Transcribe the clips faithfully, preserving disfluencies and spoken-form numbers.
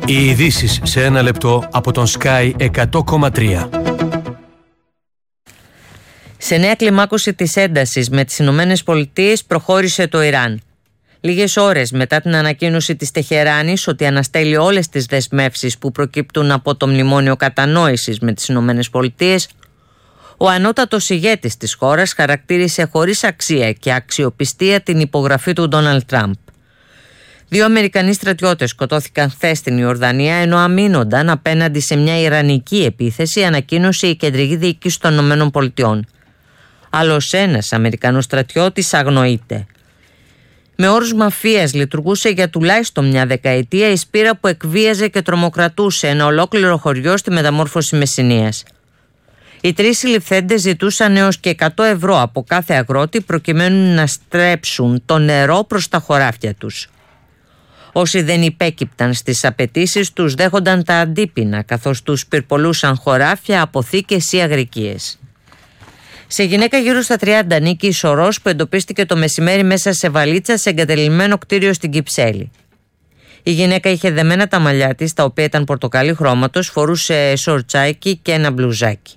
Οι ειδήσεις σε ένα λεπτό από τον Sky εκατό κόμμα τρία. Σε νέα κλιμάκωση της έντασης με τις Ηνωμένες Πολιτείες προχώρησε το Ιράν. Λίγες ώρες μετά την ανακοίνωση της Τεχεράνης ότι αναστέλει όλες τις δεσμεύσεις που προκύπτουν από το Μνημόνιο Κατανόησης με τις Ηνωμένες Πολιτείες, ο ανώτατος ηγέτης της χώρας χαρακτήρισε χωρίς αξία και αξιοπιστία την υπογραφή του Ντόναλντ Τραμπ. Δύο Αμερικανοί στρατιώτες σκοτώθηκαν χθες στην Ιορδανία ενώ αμήνονταν απέναντι σε μια ιρανική επίθεση, ανακοίνωσε η κεντρική διοίκηση των Ηνωμένων Πολιτειών. Άλλος ένας Αμερικανός στρατιώτης αγνοείται. Με όρους μαφίας λειτουργούσε για τουλάχιστον μια δεκαετία η σπήρα που εκβίαζε και τρομοκρατούσε ένα ολόκληρο χωριό στη μεταμόρφωση Μεσσηνίας. Οι τρεις συλληφθέντες ζητούσαν έως και εκατό ευρώ από κάθε αγρότη προκειμένου να στρέψουν το νερό προς τα χωράφια τους. Όσοι δεν υπέκυπταν στις απαιτήσεις τους δέχονταν τα αντίπεινα, καθώς τους πυρπολούσαν χωράφια, αποθήκες ή αγρικίες. Σε γυναίκα γύρω στα τριάντα ανήκει η Σορός που εντοπίστηκε το μεσημέρι μέσα σε βαλίτσα σε εγκατελειμμένο κτίριο στην Κυψέλη. Η γυναίκα είχε δεμένα τα μαλλιά της, τα οποία ήταν πορτοκαλί χρώματος, φορούσε σορτσάκι και ένα μπλουζάκι.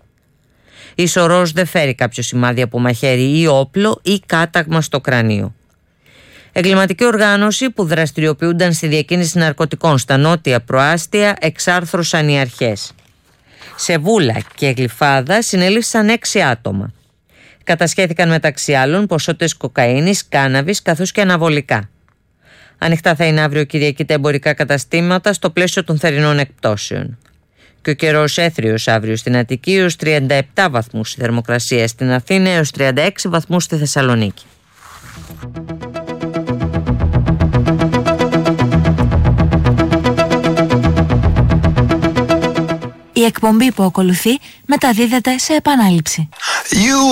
Η Σορός δεν φέρει κάποιο σημάδι από μαχαίρι ή όπλο ή κάταγμα στο κρανίο. Εγκληματική οργάνωση που δραστηριοποιούνταν στη διακίνηση ναρκωτικών στα νότια προάστια εξάρθρωσαν οι αρχές. Σε Βούλα και Γλυφάδα συνέληφθησαν έξι άτομα. Κατασχέθηκαν μεταξύ άλλων ποσότητες κοκαίνης, κάναβης καθώς και αναβολικά. Ανοιχτά θα είναι αύριο Κυριακή τα εμπορικά καταστήματα στο πλαίσιο των θερινών εκπτώσεων. Και ο καιρός έθριος αύριο στην Αττική έως τριάντα επτά βαθμούς η θερμοκρασία, στην Αθήνα έως τριάντα έξι βαθμούς στη Θεσσαλονίκη. Η εκπομπή που ακολουθεί μεταδίδεται σε επανάληψη.